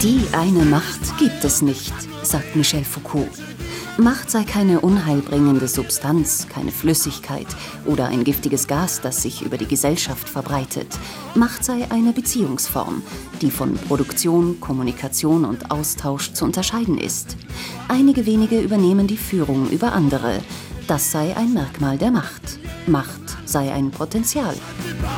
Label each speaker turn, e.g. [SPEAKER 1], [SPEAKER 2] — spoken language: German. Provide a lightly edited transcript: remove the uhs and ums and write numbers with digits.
[SPEAKER 1] Die eine Macht gibt es nicht, sagt Michel Foucault. Macht sei keine unheilbringende Substanz, keine Flüssigkeit oder ein giftiges Gas, das sich über die Gesellschaft verbreitet. Macht sei eine Beziehungsform, die von Produktion, Kommunikation und Austausch zu unterscheiden ist. Einige wenige übernehmen die Führung über andere. Das sei ein Merkmal der Macht. Macht sei ein Potenzial.